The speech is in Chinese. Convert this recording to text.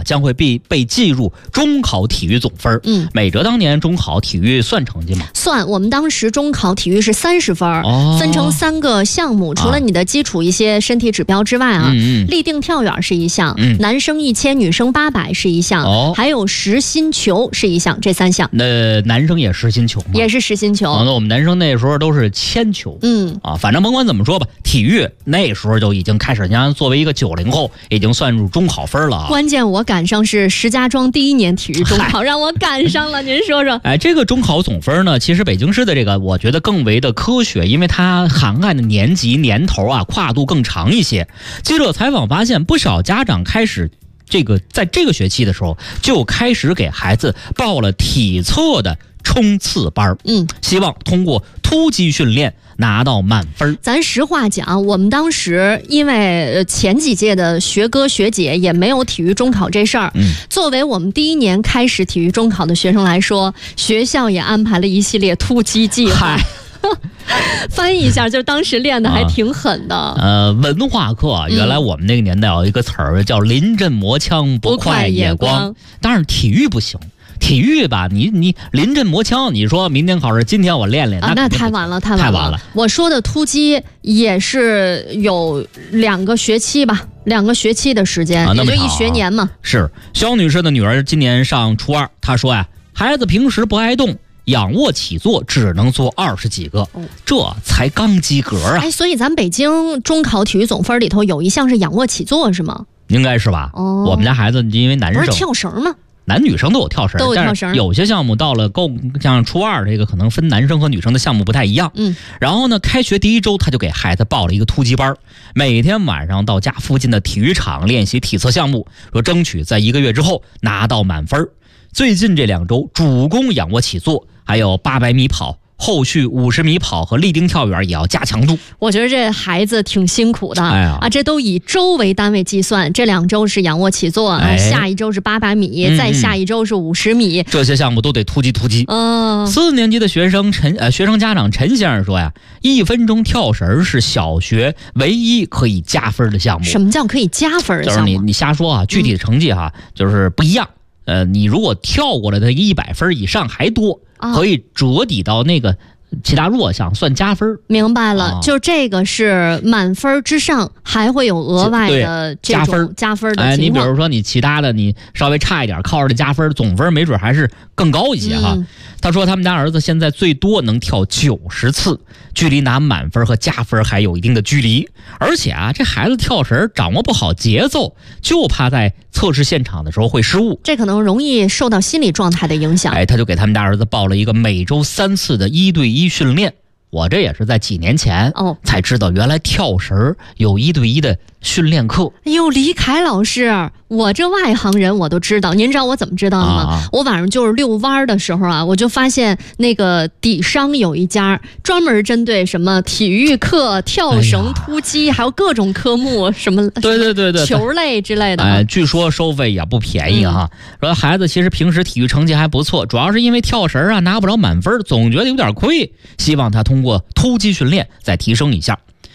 将会被计入中考体育总分。美哲当年中考体育算成绩吗？ 算，我们当时中考体育是30分，分成3个项目，除了你的基础一些身体指标之外立定跳远是一项，男生1000，女生800是一项，还有实心球是一项，这3项。 那男生也实心球吗？ 也是实心球。 那我们男生那时候都是铅球。反正甭管怎么说吧，体育那时候就已经开始，你看作为一个90后，已经算入中考分了。 关键我赶上是石家庄第1年体育中考，让我赶上了。您说说。 这个中考总分呢，其实北京市的这个，我觉得更为的科学，因为它涵盖的年级年头跨度更长一些。记者采访发现，不少家长开始在这个学期的时候就开始给孩子报了体测的冲刺班，希望通过突击训练拿到满分。 咱实话讲，我们当时因为前几届的学哥学姐也没有体育中考这事儿，作为我们第1年开始体育中考的学生来说，学校也安排了一系列突击计划。翻译一下，就是当时练的还挺狠的。 文化课原来我们那个年代有一个词儿叫临阵磨枪不快也光，当然体育不行。体育吧，你临阵磨枪，你说明天考试，今天我练练， 那太晚了，太晚了。我说的突击也是有2个学期吧，2个学期的时间，也就1学年嘛。 是肖女士的女儿今年上初2，她说呀，孩子平时不爱动，仰卧起坐只能做20几个，这才刚及格啊！ 所以咱北京中考体育总分里头有一项是仰卧起坐，是吗？ 应该是吧。我们家孩子因为男生不是跳绳吗？ 男女生都有跳绳，但是有些项目到了像初2这个可能分男生和女生的项目不太一样。然后呢，开学第1周他就给孩子报了一个突击班，每天晚上到家附近的体育场练习体测项目，说争取在1个月之后拿到满分。最近这2周主攻仰卧起坐，还有800米跑，后续50米跑和立定跳远也要加强度。 我觉得这孩子挺辛苦的，这都以周为单位计算，这2周是仰卧起坐，下1周是800米，再下1周是50米， 这些项目都得突击。4年级的学生家长陈先生说呀，1分钟跳绳是小学唯一可以加分的项目。 什么叫可以加分的项目？ 就是你瞎说具体的成绩就是不一样。你如果跳过了的100分以上还多，可以折抵到那个其他弱项，算加分。 明白了，就这个是满分之上还会有额外的这种加分的情况。 你比如说你其他的你稍微差一点，靠着这加分，总分没准还是更高一些他说他们家儿子现在最多能跳90次，距离拿满分和加分还有一定的距离。而且这孩子跳绳掌握不好节奏，就怕在测试现场的时候会失误， 这可能容易受到心理状态的影响。 他就给他们家儿子报了一个每周3次的1对1训练。我这也是在几年前才知道，原来跳绳有1对1的训练课。 李凯老师，我这外行人我都知道。您知道我怎么知道的吗？我晚上就是遛弯的时候我就发现那个底商有一家专门针对什么体育课、跳绳、突击，还有各种科目什么对球类之类的。 据说收费也不便宜说孩子其实平时体育成绩还不错，主要是因为跳绳拿不着满分，总觉得有点亏，希望他通过突击训练再提升一下。